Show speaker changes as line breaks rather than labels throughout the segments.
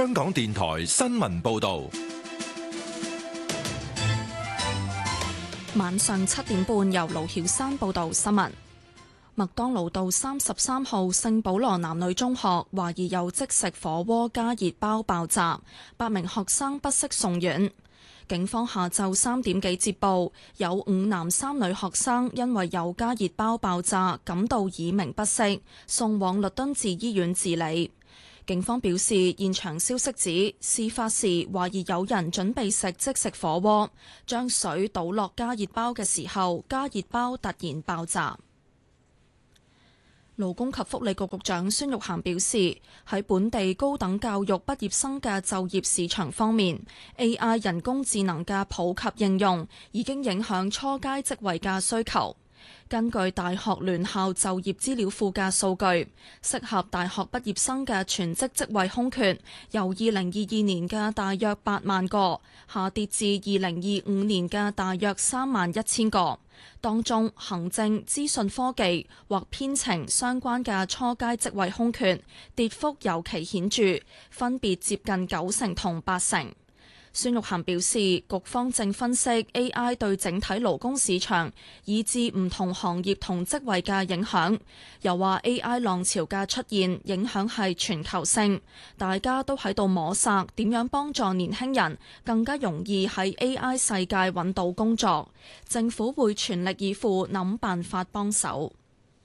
香港電台新聞報道。
晚上7點半，由盧曉山報道新聞。麥當勞道33號聖保羅男女中學懷疑有即食火鍋加熱包爆炸，8名學生不適送院。警方下晝3點幾接報，有5男3女學生因為有加熱包爆炸，感到耳鳴不適，送往律敦治醫院治理。警方表示，現場消息指，事發時懷疑有人準備食即食火鍋，將水倒落加熱包嘅時候，加熱包突然爆炸。勞工及福利局局長孫玉菡表示，喺本地高等教育畢業生嘅就業市場方面， AI 人工智能嘅普及應用已經影響初階職位嘅需求。根據大學聯校就業資料庫嘅數據，適合大學畢業生嘅全職職位空缺由2022年嘅大約8萬個下跌至2025年嘅大約31000個。當中行政、資訊科技或編程相關嘅初階職位空缺跌幅尤其顯著，分別接近90%同8%。孫玉菡表示，局方正分析 AI 對整體勞工市場以至唔同行業同職位嘅影響，又話 AI 浪潮嘅出現影響係全球性，大家都喺度摸索點樣幫助年輕人更加容易喺 AI 世界揾到工作，政府會全力以赴諗辦法幫手。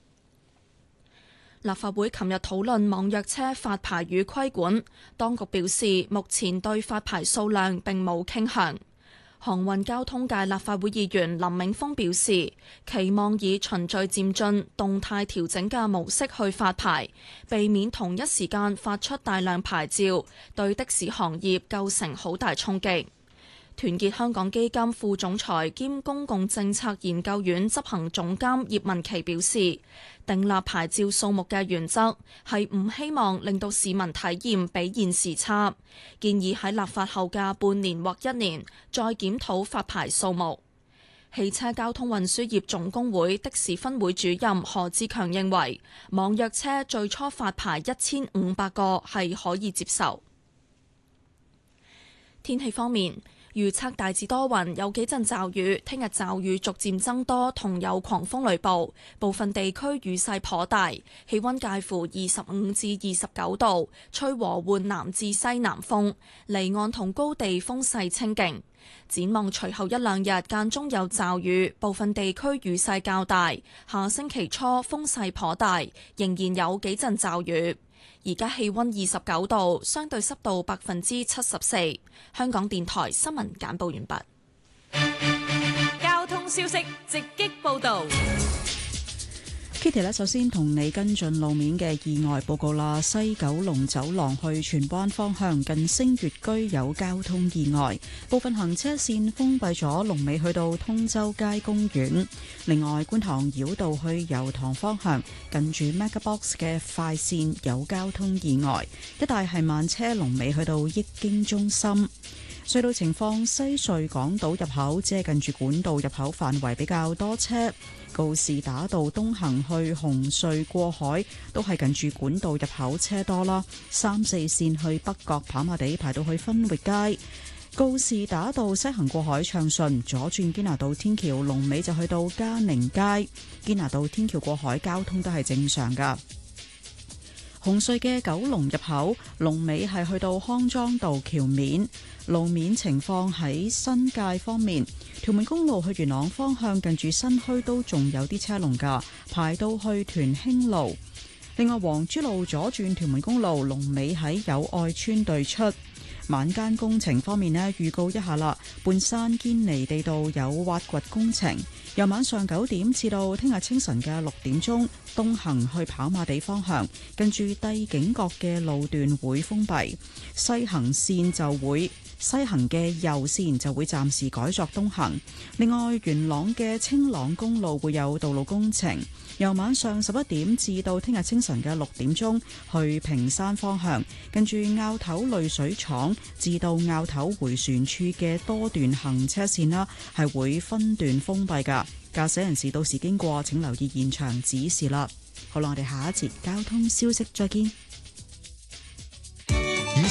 立法會琴日討論網約車發牌與規管，當局表示目前對發牌數量並冇傾向。航運交通界立法會議員林銘峰表示，期望以循序漸進、動態調整嘅模式去發牌，避免同一時間發出大量牌照，對的士行業構成好大衝擊。團結香港基金副總裁兼公共政策研究院執行總監葉文琪表示，訂立牌照數目嘅原則係唔希望令到市民體驗比現時差，建議喺立法後嘅半年或1年再檢討發牌數目。汽車交通運輸業總工會的士分會主任何志強認為，網約車最初發牌1500個係可以接受。天氣方面，預測大致多雲，有幾陣驟雨。聽日驟雨逐漸增多，同有狂風雷暴，部分地區雨勢頗大。氣溫介乎25至29度，吹和緩南至西南風，離岸同高地風勢清勁。展望隨後1、2日間中有驟雨，部分地區雨勢較大。下星期初風勢頗大，仍然有幾陣驟雨。而家氣溫29度，相對濕度74%。香港電台新聞簡報完畢。
交通消息直擊報道。
Kitty 呢，首先同你跟進路面嘅意外報告啦。西九龍走廊去荃灣方向近星月居有交通意外，部分行車線封閉咗，龍尾去到通州街公園。另外，觀塘繞道去油塘方向近住 MegaBox 嘅快線有交通意外，一帶係慢車，龍尾去到益京中心。隧道情況，西隧港島入口只係近住管道入口範圍比較多車，告士打道東行去紅隧過海都係近住管道入口車多啦。3、4線去北角跑馬地排到去分域街，告士打道西行過海暢順，左轉堅拿道天橋龍尾就去到嘉寧街，堅拿道天橋過海交通都係正常噶。紅隧嘅九龍入口龍尾係去到康莊道橋面。路面情況，喺新界方面，屯門公路去元朗方向近住新墟都仲有啲車龍㗎，排到去屯興路。另外，黃珠路左轉屯門公路龍尾喺友愛村對出。晚間工程方面呢，預告一下啦，半山堅尼地道有挖掘工程，由晚上9點至到聽日清晨嘅6點鐘，東行去跑馬地方向，近住帝景閣嘅路段會封閉，西行嘅右線就會暫時改作東行。另外，元朗嘅青朗公路會有道路工程，由晚上11點至到聽日清晨嘅6點鐘，去屏山方向，跟住坳頭濾水廠至到坳頭回旋處嘅多段行車線啦，係會分段封閉噶。駕駛人士到時經過，請留意現場指示啦。好啦，我哋下一節交通消息再見。
以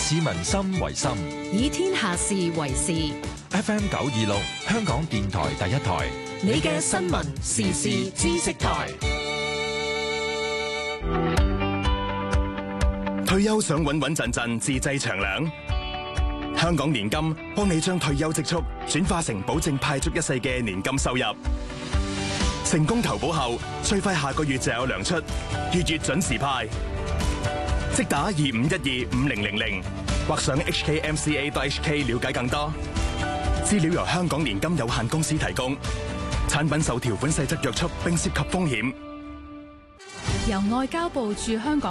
市民心為心。
以天下事為事。
FM 926，香港電台第一台，
你嘅新聞時事知識台。
退休想穩穩陣陣自製長糧，香港年金幫你將退休積蓄轉化成保證派足一世嘅年金收入。成功投保後，最快下個月就有糧出，月月準時派。即打25125000或上 hkmca.hk 了解更多。資料由香港年金有限公司提供，產品受條款細則約束並涉及風險。
由外交部駐香港